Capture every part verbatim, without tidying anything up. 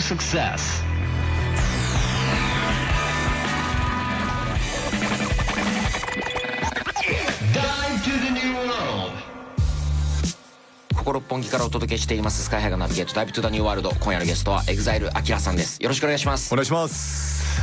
success. Dive to the new world. ここ六本木からお届けしていますスカイハイがナビゲートダイブトゥザニューワールド。今夜のゲストはエグザイルアキラさんです。よろしくお願いします。 お願いします。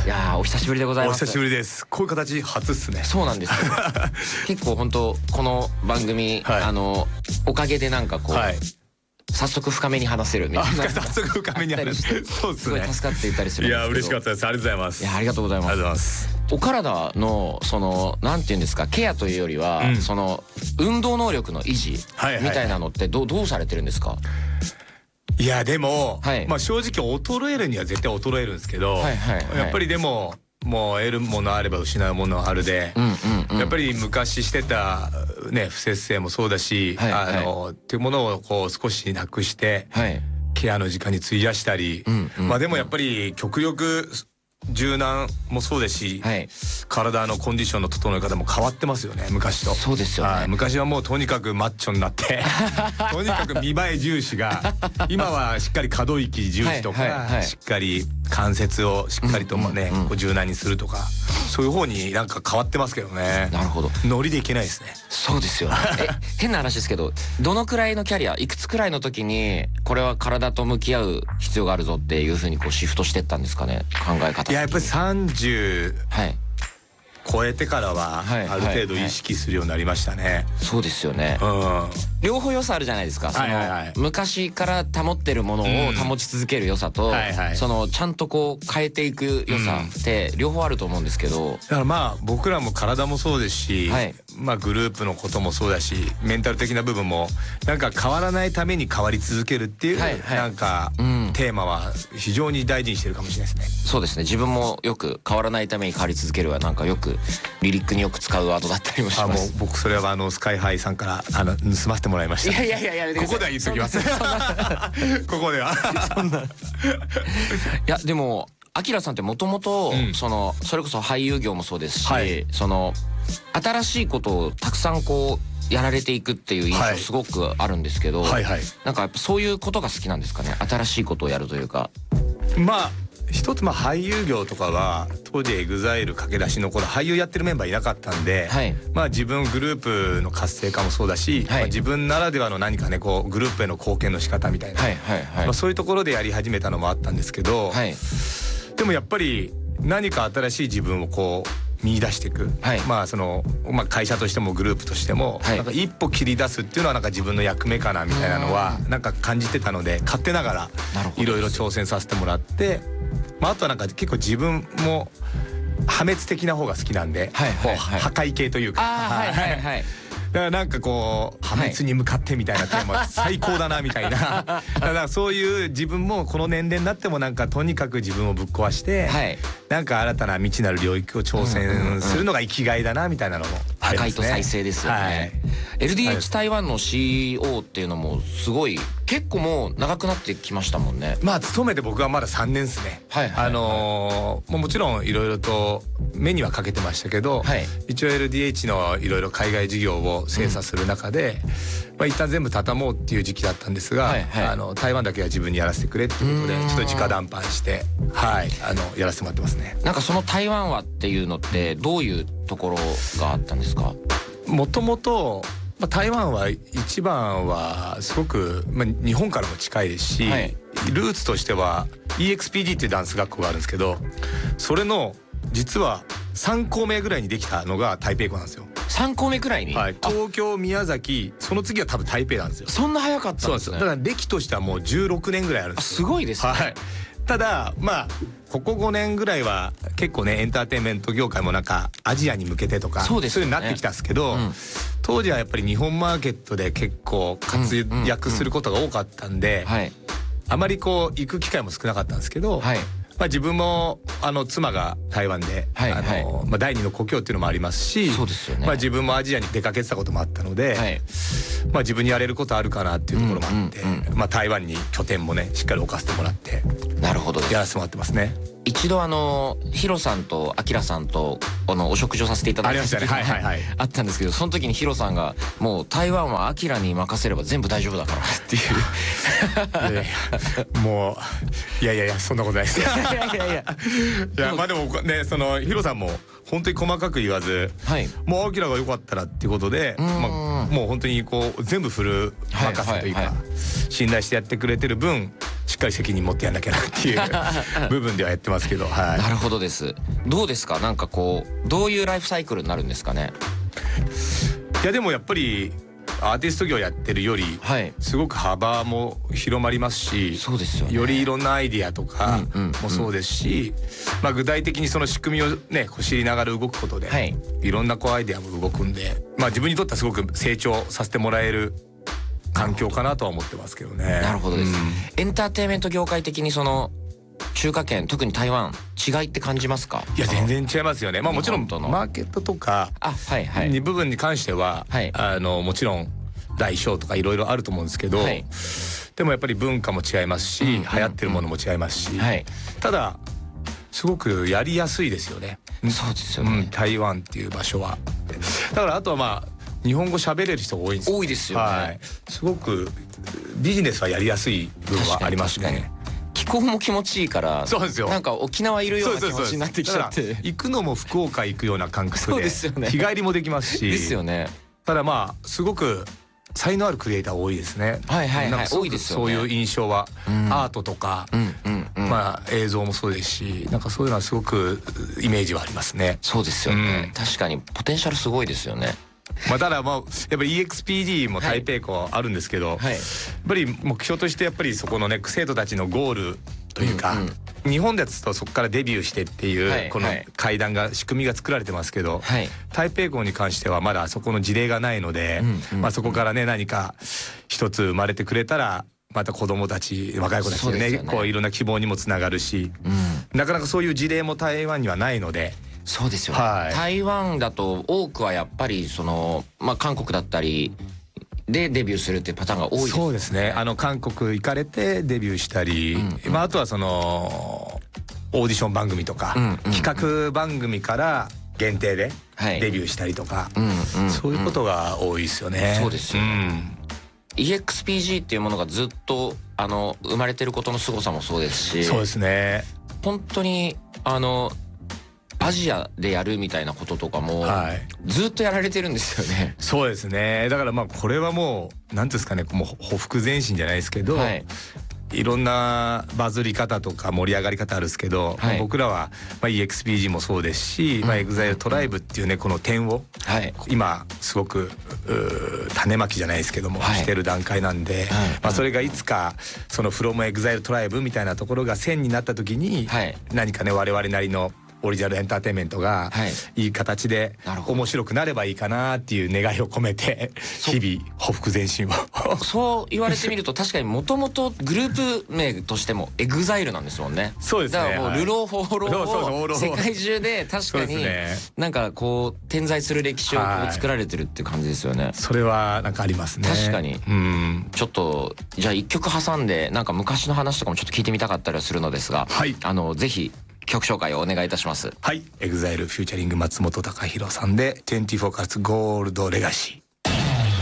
いやーお久しぶりでございます。 お久しぶりです。こういう形初っすね。 そうなんですよ結構本当この番組、はい、あのおかげでなんかこう、はい、早速深めに話せるみたいな早速深めに話せるそうですね。 すごい助かっていたりするんですけど。 いや嬉しかったです。ありがとうございます。 いやありがとうございます。 ありがとうございます。 お体のそのなんていうんですかケアというよりは、うん、その運動能力の維持みたいなのってどうどうされてるんですか。 いやでも、はい、まあ正直衰えるには絶対衰えるんですけど、はいはいはい、やっぱりでももう得るものあれば失うものあるで、うんうんうん、やっぱり昔してたね不節制もそうだし、はいはい、あのっていうものをこう少しなくして、はい、ケアの時間に費やしたり、うんうんうん、まあでもやっぱり極力柔軟もそうですし、はい、体のコンディションの整え方も変わってますよね昔と。 そうですよね。 昔はもうとにかくマッチョになってとにかく見栄え重視が今はしっかり可動域重視とか、はいはいはい、しっかり関節をしっかりともね、うんうんうん、こう柔軟にするとかそういう方になんか変わってますけどね。 なるほど。 ノリでいけないですね。 そうですよねえ変な話ですけどどのくらいのキャリアいくつくらいの時にこれは体と向き合う必要があるぞっていうふうにこうシフトしてったんですかね考え方。 いややっぱりさんじゅう、はい、超えてからはある程度意識するようになりましたね。はいはいはい、 そうですよね、うん、両方良さあるじゃないですか。その、はいはいはい、昔から保ってるものを保ち続ける良さと、うんはいはい、そのちゃんとこう変えていく良さって両方あると思うんですけど、うん、だからまあ僕らも体もそうですし、はい、まあグループのこともそうだしメンタル的な部分もなんか変わらないために変わり続けるっていう、はいはい、なんか、うん、テーマは非常に大事にしてるかもしれないですね。 そうですね。自分もよく変わらないために変わり続けるはなんかよくリリックによく使うワードだったりもします。あもう僕それはあのスカイハイさんからあの盗ませてもらいました。 いやいやいやいやここでは言っときます。ここではそんな。いやでもアキラさんってもともとそのそれこそ俳優業もそうですし、はい、その新しいことをたくさんこうやられていくっていう印象すごくあるんですけど、はいはいはい、なんかやっぱそういうことが好きなんですかね。新しいことをやるというか。 まあ一つまあ俳優業とかは当時エグザイル駆け出しの頃俳優やってるメンバーいなかったんで、はい、まあ自分グループの活性化もそうだし、はいまあ、自分ならではの何かねこうグループへの貢献の仕方みたいな、はいはいはいまあ、そういうところでやり始めたのもあったんですけど、はい、でもやっぱり何か新しい自分をこう見出していく、はい、まあその、まあ、会社としてもグループとしても、はい、なんか一歩切り出すっていうのはなんか自分の役目かなみたいなのはなんか感じてたので勝手ながらいろいろ挑戦させてもらって、まあ、あとはなんか結構自分も破滅的な方が好きなんで、はいはいはい、破壊系というか。はいはいはいだからなんかこう破滅に向かってみたいなテーマ最高だなみたいなだからそういう自分もこの年齢になってもなんかとにかく自分をぶっ壊して、はい、なんか新たな未知なる領域を挑戦するのが生きがいだなみたいなのもありますね。 破壊と再生ですよね、はい、エルディーエイチ 台湾の シーイーオー っていうのもすごい結構もう長くなってきましたもんね。 まあ勤めて僕はまださんねんですね、はいはいはい、あのー、も, もちろんいろいろと目にはかけてましたけど、はい、一応 エルディーエイチ のいろいろ海外事業を精査する中で、うんまあ、一旦全部畳もうっていう時期だったんですが、はいはい、あの台湾だけは自分にやらせてくれっていうことでちょっと直談判して、はい、あのやらせてもらってますね。 なんかその台湾はっていうのってどういうところがあったんですか。 もともとまあ、台湾は一番はすごく、まあ、日本からも近いですし、はい、ルーツとしては イーエックスピーディー っていうダンス学校があるんですけどそれの実はさん校目ぐらいにできたのが台北校なんですよ。 さん校目くらいに、 はい、東京宮崎その次は多分台北なんですよ。 そんな早かったんですね。 そうなんですよ。だから歴としてはもうじゅうろくねんぐらいあるんですよ。 すごいですね、 はい、ただまあここごねんぐらいは結構ねエンターテインメント業界もなんかアジアに向けてとかそうですよね、そういう風になってきたんですけど、うん、当時はやっぱり日本マーケットで結構活躍することが多かったんで、あまりこう行く機会も少なかったんですけど、はい、まあ、自分もあの妻が台湾で、はいはい、あのまあ、第二の故郷っていうのもありますし、そうですよね、まあ、自分もアジアに出かけてたこともあったので、はい、まあ、自分にやれることあるかなっていうところもあって、うんうんうん、まあ、台湾に拠点もねしっかり置かせてもらって、なるほど、やらせてもらってますね。 一度あのヒロさんとアキラさんとあのお食事をさせていただいた時があったんですけど、その時にヒロさんがもう台湾はアキラに任せれば全部大丈夫だからっていういやいやもういやいやいやそんなことないです。いやいやいやいやいやまあでもねそのヒロさんも本当に細かく言わず、はい、もうアキラが良かったらっていうことで、まあ、もう本当にこう全部フル任せというか、はいはいはい、信頼してやってくれてる分しっかり責任持ってやんなきゃなっていう部分ではやってますけど、はい、 なるほどです。どうですか、なんかこうどういうライフサイクルになるんですかね。 いやでもやっぱりアーティスト業やってるより、はい、すごく幅も広まりますし、 そうですよね、 よりいろんなアイディアとかもそうですし、まあ、具体的にその仕組みをねこう知りながら動くことで、はい、いろんなこうアイディアも動くんで、まあ、自分にとってはすごく成長させてもらえる環境かなとは思ってますけどね。 なるほどです、うん、エンターテインメント業界的にその中華圏特に台湾違いって感じますか。 いや全然違いますよね。まあもちろんマーケットとかに部分に関しては、はい、あのもちろん大小とかいろいろあると思うんですけど、はい、でもやっぱり文化も違いますし、うんうんうん、流行ってるものも違いますし、はい、ただすごくやりやすいですよね。 そうですよね、 うん、台湾っていう場所は。だからあとはまあ日本語喋れる人が多いんですよ。 多いですよね、はい、 すごくビジネスはやりやすい部分はありますね。 気候も気持ちいいから、 そうですよ、 なんか沖縄いるような気持ちになってきちゃって、 行くのも福岡行くような感覚で、そうですよね、日帰りもできますしですよね。ただまあすごく才能あるクリエイター多いですね。 はいはいはい、多いですよね。 そういう印象は、うん、アートとか、うんうんうん、まあ映像もそうですし、なんかそういうのはすごくイメージはありますね。 そうですよね、うん、確かにポテンシャルすごいですよね。 まあただまあやっぱり イーエックスピーディー も台北校あるんですけど、はいはい、やっぱり目標としてやっぱりそこのね生徒たちのゴールというか、うんうん、日本ですとそこからデビューしてっていうこの階段が仕組みが作られてますけど、はい、台北校に関してはまだそこの事例がないので、うんうん、まあそこからね何か一つ生まれてくれたらまた子どもたち若い子たちで ね, でねこういろんな希望にもつながるし、うん、なかなかそういう事例も台湾にはないので。 そうですよね、はい、台湾だと多くはやっぱりその、まあ、韓国だったりでデビューするっていうパターンが多いですね。 そうですね、あの韓国行かれてデビューしたり、うんうん、まあ、あとはそのオーディション番組とか、うんうんうん、企画番組から限定でデビューしたりとか、はい、そういうことが多いですよね。 そうですよね、うん、イーエックスピージー っていうものがずっとあの生まれてることの凄さもそうですし、 そうですね、 本当にあのアジアでやるみたいなこととかもずっとやられてるんですよね。 そうですね、だからまあこれはもう何ていうんですかね、もうほふ前進じゃないですけど、はい、いろんなバズり方とか盛り上がり方あるんですけど、はい、僕らはまあ イーエックスピージー もそうですし、まあ、エグザイル トライブっていうねこの点を、はい、今すごく種まきじゃないですけども、はい、してる段階なんで、はい、まあ、それがいつかその フロム エグザイル トライブみたいなところが線になった時に、はい、何かね我々なりのオリジナルエンターテインメントがいい形で面白くなればいいかなっていう願いを込めて日々ほふ前進をそう言われてみると確かにもともとグループ名としてもエグザイルなんですもんね。 そうですね、 だからもうルローフォーローを世界中で確かになんかこう点在する歴史をこう作られてるっていう感じですよね。 それはなんかありますね。 確かに、うん、ちょっとじゃあ一曲挟んでなんか昔の話とかもちょっと聞いてみたかったりはするのですが、はい、あのぜひ曲紹介をお願いいたします。 はい、エグザイルフューチャリング松本隆弘さんでにじゅうよんカラッツゴールドレガシー。